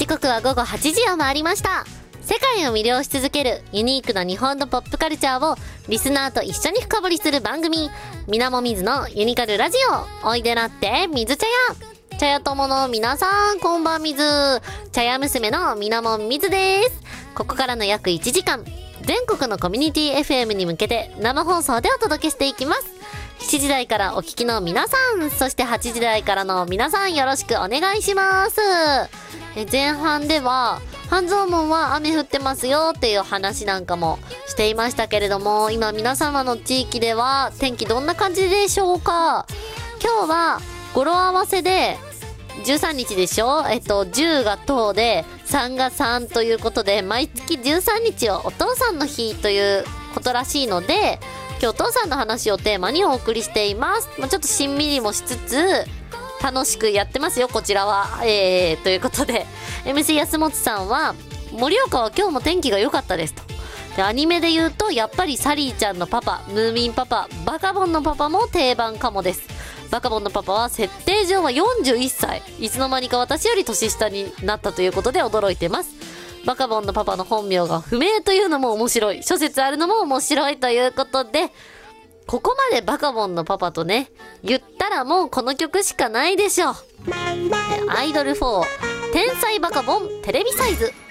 刻は午後8時を回りました。世界を魅了し続けるユニークな日本のポップカルチャーをリスナーと一緒に深掘りする番組、みなもみずのユニカルラジオ。おいでなってみず茶屋。茶屋友の皆さん、こんばんみず。茶屋娘のみなもみずです。ここからの約1時間、全国のコミュニティ FM に向けて生放送でお届けしていきます。7時台からお聞きの皆さん、そして8時台からの皆さん、よろしくお願いします。前半では半蔵門は雨降ってますよっていう話なんかもしていましたけれども、今皆様の地域では天気どんな感じでしょうか。今日は語呂合わせで13日でしょ。10が10で3が3ということで、毎月13日をお父さんの日ということらしいので、今日お父さんの話をテーマにお送りしています。ちょっとしんみりもしつつ楽しくやってますよ、こちらは。ということで MC 安本さんは、盛岡は今日も天気が良かったですと。で、アニメで言うとやっぱりサリーちゃんのパパ、ムーミンパパ、バカボンのパパも定番かもです。バカボンのパパは設定上は41歳、いつの間にか私より年下になったということで驚いてます。バカボンのパパの本名が不明というのも面白い、諸説あるのも面白いということで、ここまでバカボンのパパとね言ったらもうこの曲しかないでしょう。アイドル4天才バカボンテレビサイズ。